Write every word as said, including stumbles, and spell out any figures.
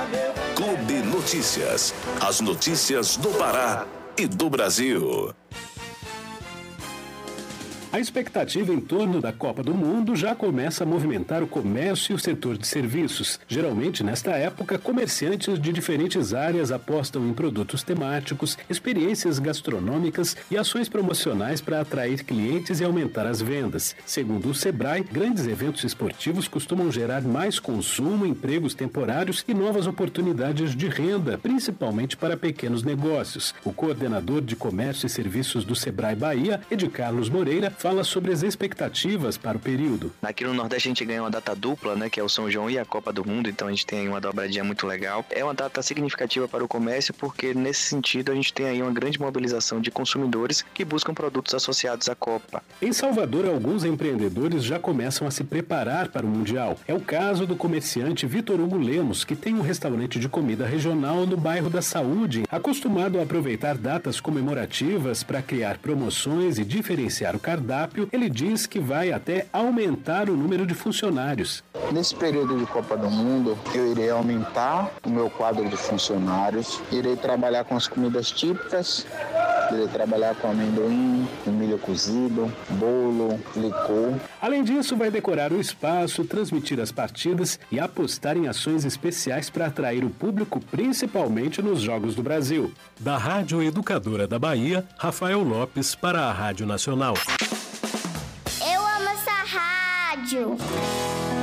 Clube Notícias. As notícias do Pará e do Brasil. A expectativa em torno da Copa do Mundo já começa a movimentar o comércio e o setor de serviços. Geralmente, nesta época, comerciantes de diferentes áreas apostam em produtos temáticos, experiências gastronômicas e ações promocionais para atrair clientes e aumentar as vendas. Segundo o Sebrae, grandes eventos esportivos costumam gerar mais consumo, empregos temporários e novas oportunidades de renda, principalmente para pequenos negócios. O coordenador de comércio e serviços do Sebrae Bahia, Ed Carlos Moreira, fala sobre as expectativas para o período. Aqui no Nordeste a gente ganha uma data dupla, né, que é o São João e a Copa do Mundo, então a gente tem aí uma dobradinha muito legal. É uma data significativa para o comércio porque nesse sentido a gente tem aí uma grande mobilização de consumidores que buscam produtos associados à Copa. Em Salvador, alguns empreendedores já começam a se preparar para o Mundial. É o caso do comerciante Vitor Hugo Lemos, que tem um restaurante de comida regional no bairro da Saúde, acostumado a aproveitar datas comemorativas para criar promoções e diferenciar o cardápio. Ele diz que vai até aumentar o número de funcionários. Nesse período de Copa do Mundo, eu irei aumentar o meu quadro de funcionários, irei trabalhar com as comidas típicas, irei trabalhar com amendoim, com milho cozido, bolo, licor. Além disso, vai decorar o espaço, transmitir as partidas e apostar em ações especiais para atrair o público, principalmente nos Jogos do Brasil. Da Rádio Educadora da Bahia, Rafael Lopes para a Rádio Nacional. Eu amo essa rádio.